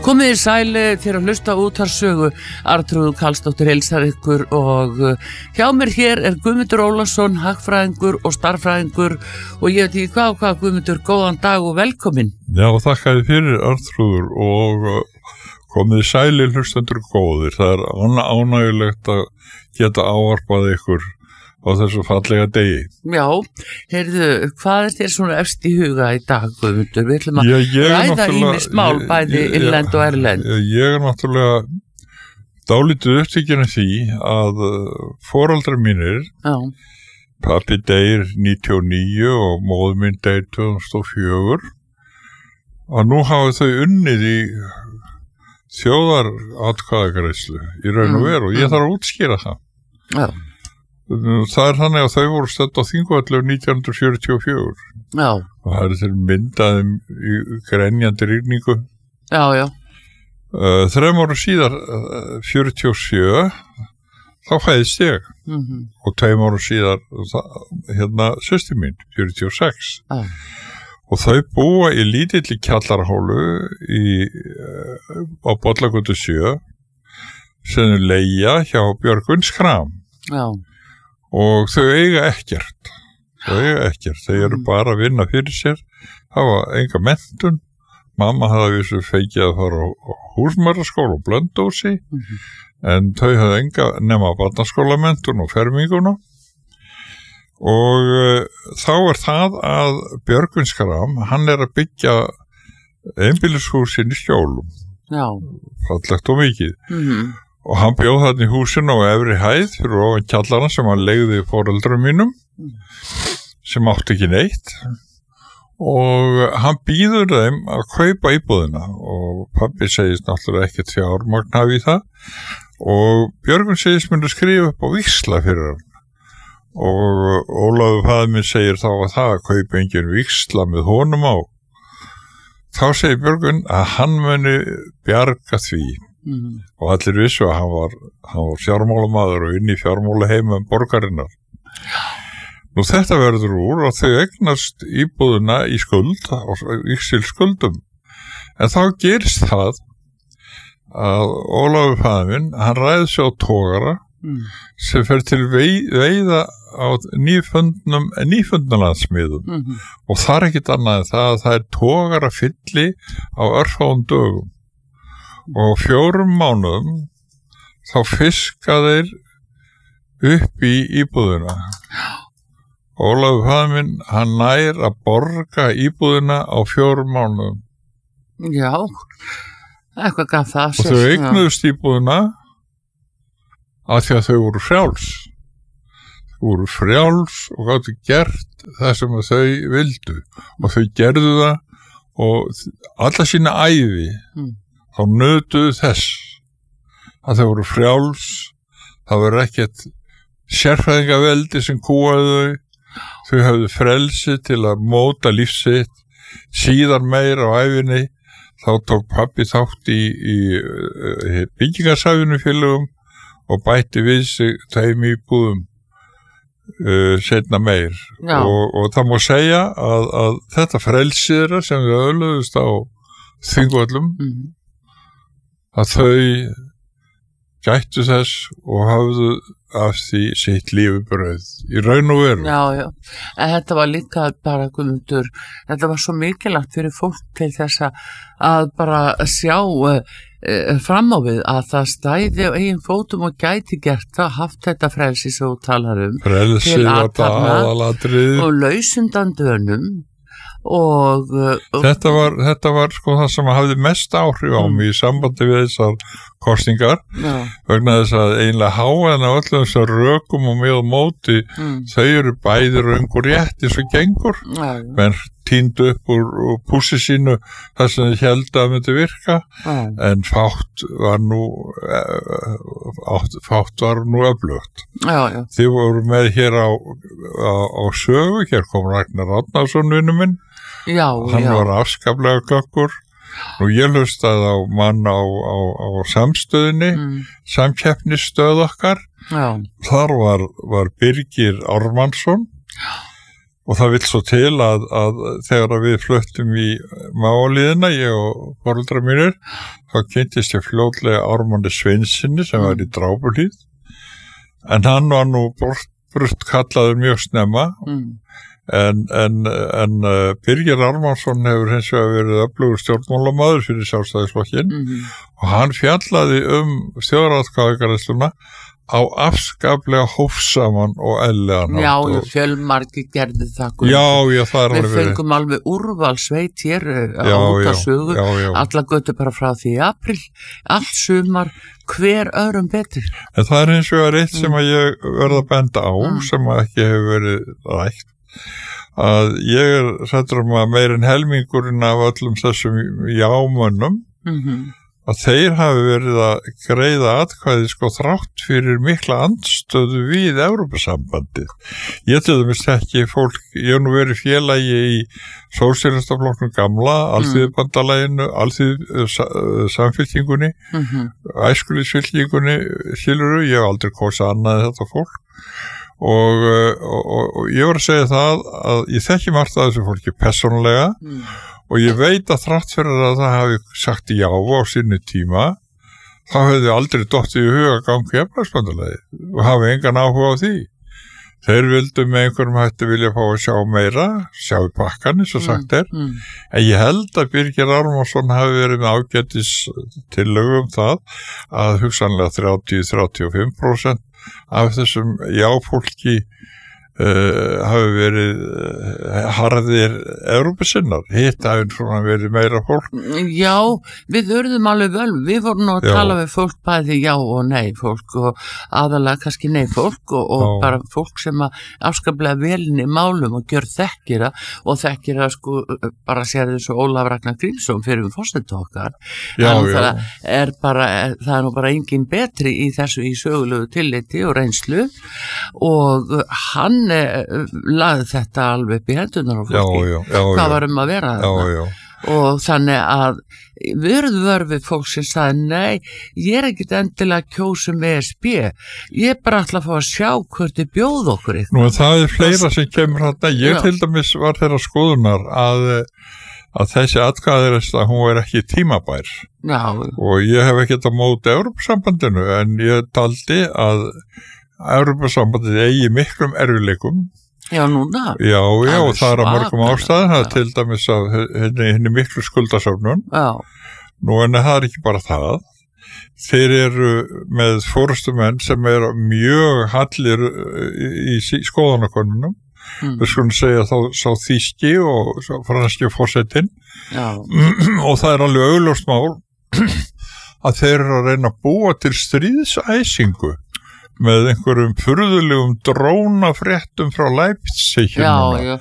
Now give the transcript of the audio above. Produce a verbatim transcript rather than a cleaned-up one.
Komið í sæli fyrir að hlusta útvarpssögu. Arnþrúður Karlsdóttir heilsar ykkur og hjá mér hér er Guðmundur Ólafsson, hagfræðingur og starffræðingur og ég veit ekki hvað og hvað. Guðmundur, góðan dag og velkomin. Já, þakka þér fyrir Arnþrúður og komið í sæli hlustendur góðir. Það er ánægjulegt að geta ávarpað ykkur á þessu fallega degi. Já, heyrðu, hvað er þér svona efst í huga í dag, Guðmundur? Við ætlum að Já, ræða ýmis mál, bæði innlend og erlend. Ég er náttúrulega dálítið upptekinn af því að foreldrar mínir, Já. Pabbi deyr níutíu og níu og móðir mín deyr tvö þúsund og fjögur, og nú hafa þau unnið í þjóðaratkvæðagreiðslu í raun og veru og ég þarf að útskýra það. Já. Það er þannig að þau voru stödd á Þingvelli nítján hundruð fjörutíu og fjögur. Já. Og það er til myndaðum í grenjandi rigningu. Já, já. Uh, þrem ára síðar, uh, fjörutíu og sjö, þá fæðist ég. Mm-hmm. Og tveim ára síðar, það, hérna, systir mín, fjörutíu og sex. Já. Og þau búa í lítilli kjallarahólu í, uh, á Bollagötu sjö, sem er leigja hjá Björgvin Skram. Já. Og þau eiga ekkert þau eiga ekkert, þau eru bara að vinna fyrir sér, hafa enga menntun. Mamma hafði vissu fengið að fara á, á húsmæðraskóla og Blönduósi, mm-hmm. en þau hafði enga nema barnaskólamenntun og ferminguna. Og uh, þá er það að Björgvin Skram, hann er að byggja einbýlishúsin í Skjólum. Já. Fallegt og mikið. Mhm. Og hann bjóð þarna í húsinu á efri hæð fyrir ofan kjallarann sem hann leigði foreldrum mínum, sem átti ekki neitt. Og hann býður þeim að kaupa íbúðina og pabbi segist náttúrulega ekkert fjármagn hafi í það. Og Björgvin segist myndi skrifa upp á víxla fyrir hann. Og Ólafur faðir minn segir þá að það að kaupa engin víxla með honum á. Þá segir Björgvin að hann muni bjarga því. Mm. Og allir vissu að hann var, hann var fjármálamaður og inn í fjármálaheimum borgarinnar. Nú þetta verður úr að þau eignast íbúðuna í skuld, yksil skuldum. En þá gerist það að Ólafur faðir minn, hann ræði sig á togara mm. sem fer til vei, veiða á nýfundnum, nýfundnalandsmiðum. Mm-hmm. Og það er ekkit annað en það að það er togara fylli á örfáum dögum. Og fjórum mánuðum þá fiska þeir upp í íbúðina. Ólafur faðir minn, hann nær að borga íbúðina á fjórum mánuðum. Já, eitthvað gaf það sér. Og þau eignuðust íbúðina af því að þau voru frjáls. Þau voru frjáls og gátu gert það sem þau vildu. Og þau gerðu það og alla sína ævi. Mm. Þá nötuðu þess að þau voru frjáls, það voru ekkert sérfræðingaveldi sem kúaði þau, þau höfðu frelsi til að móta lífsitt, síðar meir á æfinni, þá tók pabbi þátt í, í, í byggingarsafinu félögum og bætti við sig þeim íbúðum uh, seinna meir. Og, og það má segja að, að þetta frelsi þeirra sem þau öðluðust á Þingvöllum, mm. að þau gættu þess og hafðu af því sitt lífubrauð í raun og veru. Já, já, en þetta var líka bara, Guðmundur, þetta var svo mikilvægt fyrir fólk til þess að bara sjá uh, fram á við að það stæði á eigin fótum og gæti gert það, haft þetta frelsi sem þú talar um. Frelsi var það aðalatriðið. Og lausundan dönum. Og, og þetta var, þetta var sko það sem hafði mest áhrif á mig mm. í sambandi við þessar kosningar, ja. Vegna þess að einlega háan á öllum þessar rökum og með og móti, mm. þau eru bæði röng og rétt eins og gengur, ja. Menn tíndu upp úr, úr pússi sínu þar sem þau héldu að myndi virka, ja. En fátt var nú fátt var nú öflugt. Ja, ja. Þið voru með hér á, á, á sögu, hér kom Ragnar Árnason vinur minn. Já, hann já. Var afskaplega klökkur. Nú ég hlustaði á mann á, á, á samstöðinni, mm. samkeppnisstöð okkar. Já. Þar var, var Birgir Ármannsson og það vill svo til að, að þegar við fluttum í Máliðina, ég og foreldrar mínir, þá kynntist ég fljótlega Ármanni Sveinsinni sem var í Drápuhlíð, en hann var nú bort, brutt kallaður mjög snemma, mm. en, en, en uh, Birgir Ármannsson hefur hins vegar verið öflugur stjórnmálamaður fyrir Sjálfstæðisflokkinn mm-hmm. og hann fjallaði um þjóðaratkvæðagreiðsluna á afskaplega hófsaman og eðlilegan hátt. Já, fjölmargi gerði það. Já, já, það er alveg verið. Við fengum alveg úrvalsveit hér á útasögu, alla götu bara frá því í apríl, allt sumar, hver öðrum betur. En það er hins vegar eitt sem að ég verða að benda á, mm. sem að ekki hefur verið rætt, að ég er sættur um að meir en helmingurinn af öllum þessum jámönnum, mm-hmm. að þeir hafi verið að greiða atkvæði sko þrátt fyrir mikla andstöðu við Evrópusambandið. Ég til dæmis ekki fólk, ég hef nú verið félagi í Sósíalistaflokknum gamla, Alþýðubandalaginu, Alþýðusamfylkingunni, mm-hmm. Æskulýðsfylkingunni, skilurðu, ég hef aldrei kosið annað þetta fólk. Og, og, og, og ég var að segja það að ég þekki margt að þessu fólki persónulega mm. og ég veit að þrátt fyrir að það hafi sagt já á sinni tíma þá hefði aldrei dottið í huga gangi efnahagsbandalagi og hafi engan áhuga á því. Þeir vildu með einhverjum hætti vilja fá að sjá meira, sjá í pakkan eins og sagt er, mm, mm. en ég held að Birgir Ármannsson hafi verið með ágætis tillögu um það að hugsanlega þrjátíu til þrjátíu og fimm prósent af þessum jáfólki Uh, hafi verið uh, harðir Evrópusinnar, hitt hafi svona verið meira fólk. Já, við urðum alveg vel, við vorum að já. tala við fólk bæði já og nei fólk og aðalega kannski nei fólk og, og bara fólk sem að afskaplega velni málum og gjör þekkira og þekkira sko bara sér þessu Ólafur Ragnar Grímsson fyrir um fórsetu okkar já, en já. það er bara, það er nú bara engin betri í þessu í sögulegu tilliti og reynslu og hann laði þetta alveg upp í hendunar og fólki, já, já, já, hvað var um að vera já, og þannig að verðu vörfið fólk sem sagði nei, ég er ekkit endilega að kjósa með E S B, ég er bara alltaf að fá að sjá hvert er bjóð okkur eitthvað. Nú það er fleira sem kemur hérna, ég já. til dæmis var þeirra skoðunar að að þessi atkvæðiræðsla, hún er ekki tímabær já. og ég hef ekkert á móti Evrópusambandinu en ég taldi að Evrópusambandið eigi miklum erfileikum. Já, núna. Já, já, og það er að mörgum ástæðum, það er til dæmis að henni, henni miklu skuldasöfnun. Já. Nú en það er ekki bara það. Þeir eru með forystumenn sem eru mjög hallir í, í skoðanakonunum. Mm. Við skulum segja þá sá þýski og franski forsetinn. Já. Og það er alveg augljóst mál að þeir eru að reyna að búa til stríðsæsingu með einhverjum furðulegum drónafréttum frá Leipzig. Já, já,